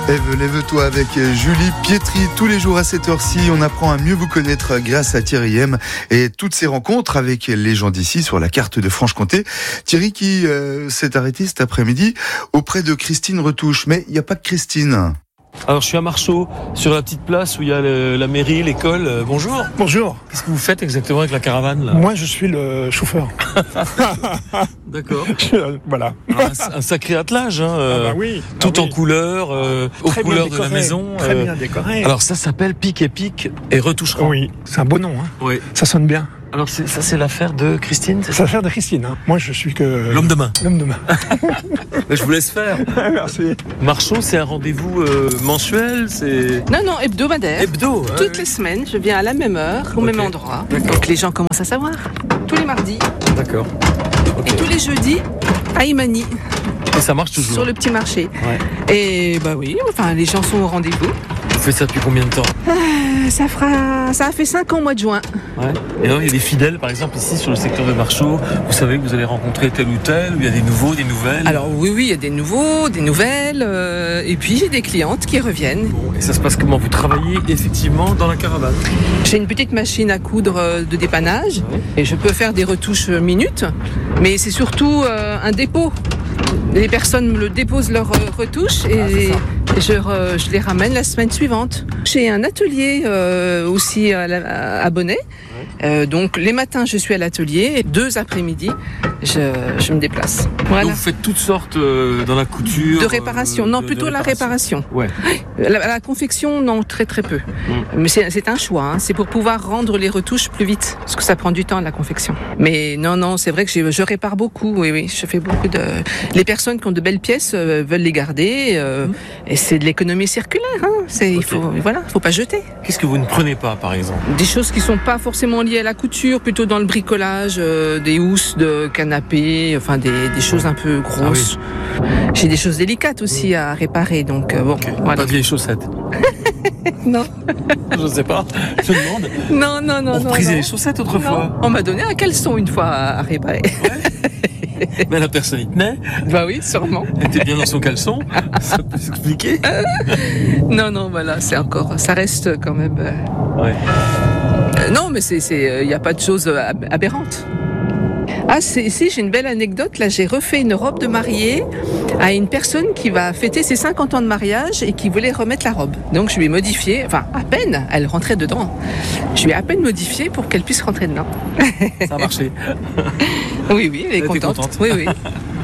Ève, lève-toi avec Julie Pietri. Tous les jours à cette heure-ci, on apprend à mieux vous connaître grâce à Thierry M et toutes ses rencontres avec les gens d'ici sur la carte de Franche-Comté. Thierry qui s'est arrêté cet après-midi auprès de Christine Retouche. Mais il n'y a pas que Christine. Alors je suis à Marchaux, sur la petite place où il y a la mairie, l'école. Bonjour. Bonjour. Qu'est-ce que vous faites exactement avec la caravane là ? Moi, je suis le chauffeur. D'accord. Voilà. Alors, un sacré attelage, hein, oui. tout en couleur, aux Très bien couleurs de décoré, la maison. Très bien décoré. Alors ça s'appelle Pic et Pic et Retoucheront. Oui, c'est un beau nom. Hein. Oui. Ça sonne bien. Alors ça c'est l'affaire de Christine, c'est C'est ça ? l'affaire de Christine. Hein. Moi, je suis que L'homme de main. l'homme de main. Je vous laisse faire. Merci. Marchaux, c'est un rendez-vous mensuel, c'est Non, hebdomadaire. hebdo. hein, Toutes oui. les semaines, je viens à la même heure, au même endroit. D'accord. Donc les gens commencent à savoir. Tous les mardis D'accord. Ok. et tous les jeudis à Imani, Et ça marche toujours. sur le petit marché. Ouais. Et bah oui, enfin les gens sont au rendez-vous. Vous faites ça depuis combien de temps ? Ça a fait 5 ans au mois de juin. Ouais. Et alors, il y a des fidèles, par exemple, ici, sur le secteur de Marchaux. Vous savez que vous allez rencontrer tel ou tel, ou il y a des nouveaux, des nouvelles. Alors oui, il y a des nouveaux, des nouvelles. Et puis j'ai des clientes qui reviennent. Bon, et ça se passe comment ? Vous travaillez effectivement dans la caravane ? J'ai une petite machine à coudre de dépannage. Et je peux faire des retouches minutes. Mais c'est surtout un dépôt. Les personnes me le déposent leurs retouches et je les ramène la semaine suivante. J'ai un atelier aussi à Bonnet. Donc les matins je suis à l'atelier et 2 après-midi je me déplace. Voilà. Donc vous faites toutes sortes dans la couture. De réparation, non, plutôt la réparation. Ouais. La confection, non, très très peu. Mais c'est un choix, hein. C'est pour pouvoir rendre les retouches plus vite, parce que ça prend du temps la confection. Mais non, c'est vrai que je répare beaucoup, oui, je fais beaucoup de... Les personnes qui ont de belles pièces veulent les garder, et c'est de l'économie circulaire, hein. Il faut pas jeter. Qu'est-ce que vous ne prenez pas, par exemple ? Des choses qui sont pas forcément liées à la couture, plutôt dans le bricolage, des housses de canapé, enfin des choses un peu grosses. Ah oui. J'ai des choses délicates aussi à réparer, donc bon, voilà. Pas de vieilles chaussettes. Non. Je sais pas. Je demande. Non. On reprisait non. les chaussettes autrefois. Non. On m'a donné un caleçon une fois à réparer. Mais la personne y tenait. Bah oui, sûrement. Elle était bien dans son caleçon. Ça peut s'expliquer. Non, voilà, ça reste quand même. Ouais. Non, mais il n'y a pas de choses aberrantes. Ah, si, j'ai une belle anecdote. Là, j'ai refait une robe de mariée à une personne qui va fêter ses 50 ans de mariage et qui voulait remettre la robe. Donc, je lui ai modifié, enfin, à peine, elle rentrait dedans. Je lui ai à peine modifié pour qu'elle puisse rentrer dedans. Ça a marché. Oui, elle est Elle était contente. contente. Oui.